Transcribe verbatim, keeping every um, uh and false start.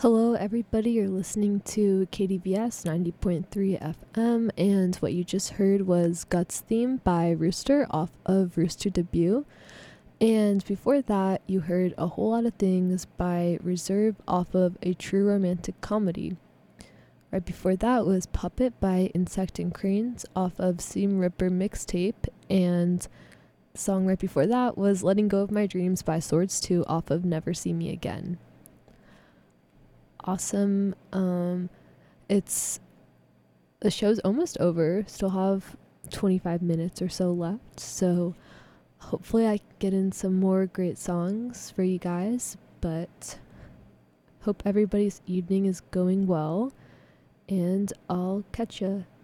Hello, everybody. You're listening to K D V S ninety point three F M, and what you just heard was Guts Theme by Rooster off of Rooster Debut. And before that, you heard A Whole Lot of Things by Reserve off of A True Romantic Comedy. Right before that was Puppet by Insect and Cranes off of Seam Ripper Mixtape, and the song right before that was Letting Go of My Dreams by Swords two off of Never See Me Again. Awesome. Um, it's the show's almost over. Still have twenty-five minutes or so left. So hopefully I get in some more great songs for you guys. But hope everybody's evening is going well. And I'll catch ya.